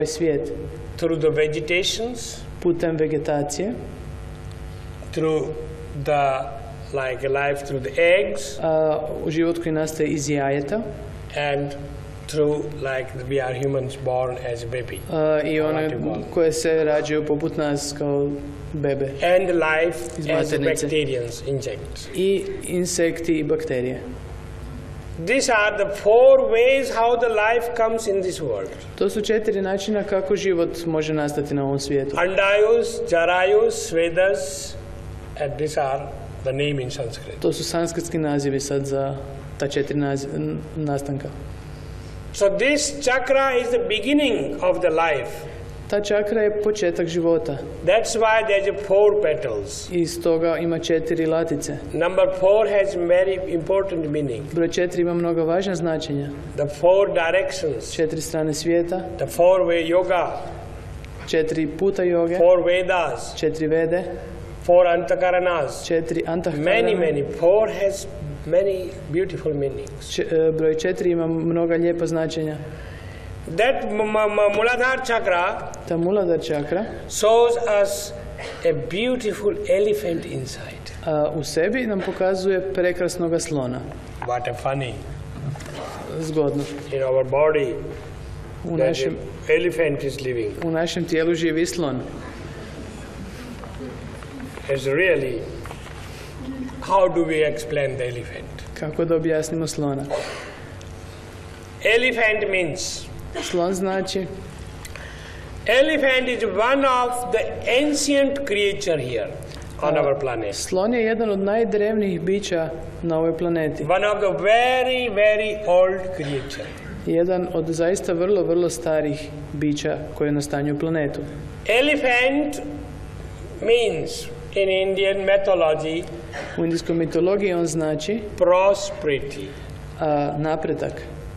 svijet through the vegetations, putem vegetacije, through the like life through the eggs, život koji nastaje iz jajeta, and through like we are humans born as a baby, i one koje se rađaju poput nas kao bebe, and life as bacterians, insects, i insekti i bakterije. These are the four ways how the life comes in this world. To su 4 načina kako život može nastati na ovom svijetu. Andayus, Jarayus, Svedas, and these are the name in Sanskrit. To su sanskritski nazivi sad za ta 4 nastanka. So this chakra is the beginning of the life. Ta čakra je početak života. That's why there's 4 petals. I stoga ima 4 latice. Number 4 has very important meaning. Broj 4 ima mnogo važna značenja. The 4 directions. 4 strane svijeta. The 4 way yoga. 4 puta joge. 4 Vedas. 4 vede. 4 Antakaranas. 4 antakarana. Many. 4 has many beautiful meanings. Broj 4 ima mnoga lijepa značenja. That Muladhara chakra, ta Muladhara čakra, shows us a beautiful elephant inside. U sebi nam pokazuje prekrasnoga slona. What a funny. Zgodno. In our body, that elephant is living. U našem tijelu živi slon. It's really, how do we explain the elephant? Kako da objasnimo slona? Elephant means, slon znači, elephant is one of the ancient creature here on our planet. Slon je jedan od najdrevnijih bića na ovoj planeti. One of the very old creature. Jedan od zaista vrlo starih bića koje nastanjuju planetu. Elephant means in Indian mythology, u indijskoj mitologiji on znači prosperity, napredak.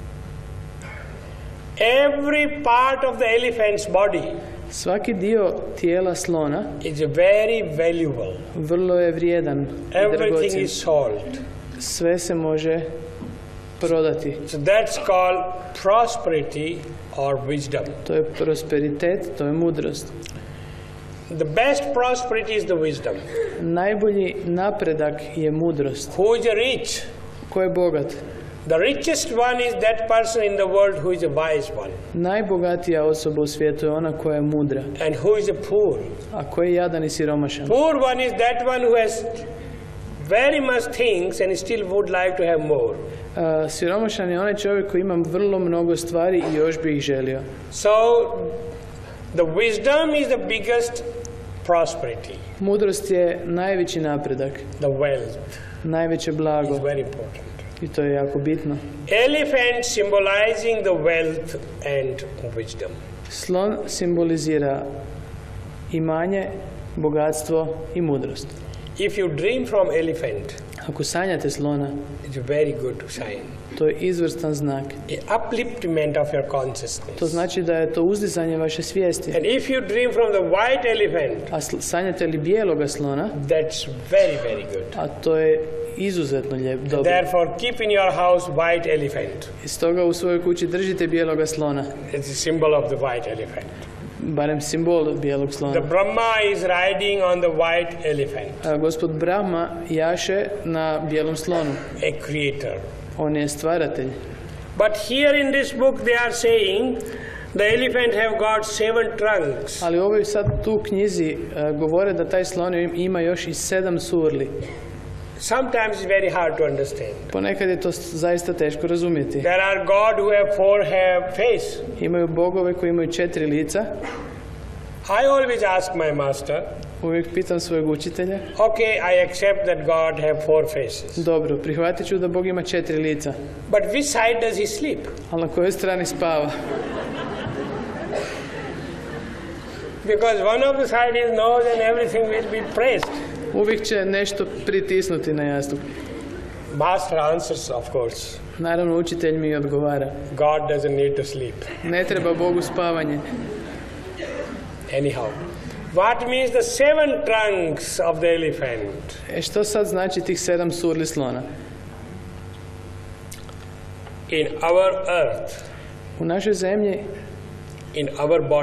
Every part of the elephant's body, svaki dio tijela slona, is very valuable. Vrlo je vrijedan. Everything is sold. Sve se može prodati. So that's called prosperity or wisdom. To je prosperitet, to je mudrost. The best prosperity is the wisdom. Najbolji napredak je mudrost. Who is rich? Ko je bogat? The richest one is that person in the world who is a wise one. Najbogatija osoba u svijetu je ona koja je mudra. And who is poor? A ko je jadan i siromašan? Poor one is that one who has very much things and still would like to have more. Siromašan je onaj čovjek koji ima vrlo mnogo stvari i još bi ih želio. So the wisdom is the biggest prosperity. Mudrost je najveći napredak. The wealth. Najveće blago. Is very important. I to je jako bitno. Elephant symbolizing the wealth and wisdom. Slon simbolizira imanje, bogatstvo i mudrost. If you dream from elephant, ako sanjate slona, it's a very good sign. To je izvrstan znak. A upliftment of your consciousness. To znači da je to uzdizanje vaše svijesti. And if you dream from the white elephant, a sanjate li bijeloga slona, that's very good. A to je izuzetno dobro. Therefore, keep in your house white elephant. I stoga u svojoj kući držite bijeloga slona. It's a symbol of the white elephant. Barem simbol bijelog slona. The Brahma is riding on the white elephant. Gospod Brahma jaše na bijelom slonu. A creator. On je stvaratelj. But here in this book they are saying the elephant have got 7 trunks. Ali u ovoj sad tu knjizi govore da taj slon ima još i 7 surli. Sometimes it's very hard to understand. Ponekad je to zaista teško razumjeti. There are God who have 4 face. Imaju bogove koji imaju 4 lica. I always ask my master. Uvijek pitam svojeg učitelja. Okay, I accept that God have 4 faces. Dobro, prihvatit ću da Bog ima 4 lica. But which side does he sleep? Ali na kojoj strani spava? Because one of the side is nose and everything will be pressed. Uvijek će nešto pritisnuti na jastuk. Master answers, of course. Naravno, učitelj mi odgovara. God doesn't need to sleep. Ne treba Bogu spavanje. Anyhow, what means the 7 trunks of the elephant? Što sad znači tih 7 surli slona? In our earth, u našoj zemlji, in our body.